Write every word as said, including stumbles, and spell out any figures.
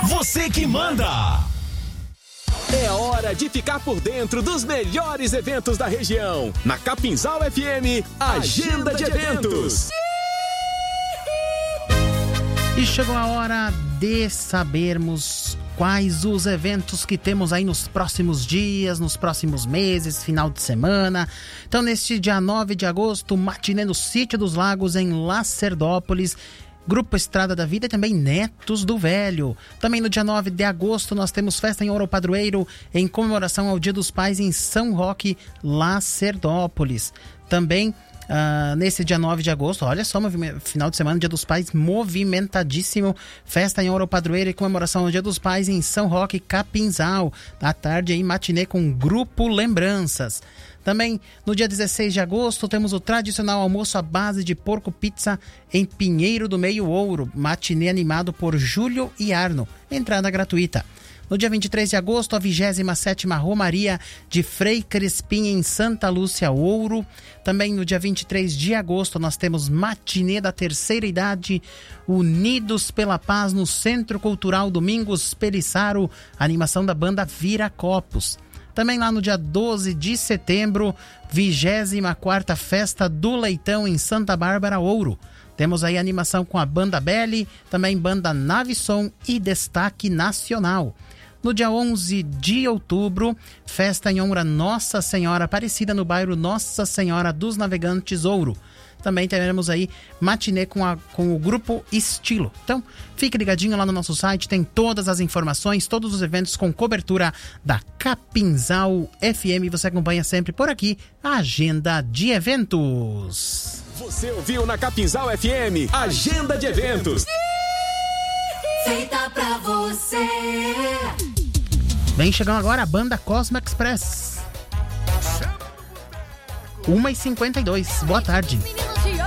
Você que manda! É hora de ficar por dentro dos melhores eventos da região. Na Capinzal F M, Agenda de Eventos. E chegou a hora de sabermos quais os eventos que temos aí nos próximos dias, nos próximos meses, final de semana. Então, neste dia nove de agosto, matinê no Sítio dos Lagos, em Lacerdópolis. Grupo Estrada da Vida e também Netos do Velho. Também no dia nove de agosto nós temos festa em Ouro Padroeiro em comemoração ao Dia dos Pais em São Roque, Lacerdópolis. Também uh, nesse dia nove de agosto, olha só, final de semana, Dia dos Pais movimentadíssimo. Festa em Ouro Padroeiro em comemoração ao Dia dos Pais em São Roque, Capinzal. À tarde aí, matinê com Grupo Lembranças. Também no dia dezesseis de agosto temos o tradicional almoço à base de porco pizza em Pinheiro do Meio Ouro, matinê animado por Júlio e Arno, entrada gratuita. No dia vinte e três de agosto, a vigésima sétima Romaria de Frei Crespim em Santa Lúcia Ouro. Também no dia vinte e três de agosto nós temos matinê da terceira idade, Unidos pela Paz no Centro Cultural Domingos Pelissaro, animação da banda Viracopos. Também lá no dia doze de setembro, vigésima quarta Festa do Leitão em Santa Bárbara Ouro. Temos aí animação com a Banda Belly, também Banda Navisson e Destaque Nacional. No dia onze de outubro, festa em honra Nossa Senhora Aparecida no bairro Nossa Senhora dos Navegantes Ouro. Também teremos aí matinê com, a, com o Grupo Estilo. Então, fique ligadinho lá no nosso site, tem todas as informações, todos os eventos com cobertura da Capinzal F M. Você acompanha sempre por aqui a Agenda de Eventos. Você ouviu na Capinzal F M, Agenda de Eventos. Feita pra você. Vem chegando agora a banda Cosmo Express. uma e cinquenta e dois. Boa tarde.